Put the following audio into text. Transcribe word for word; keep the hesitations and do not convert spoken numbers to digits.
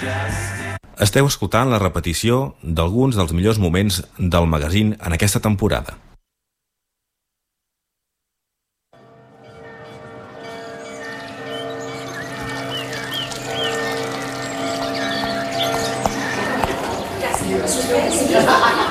Esteu escoltant la repetició d'alguns dels millors moments del magazín en aquesta temporada. Gràcies.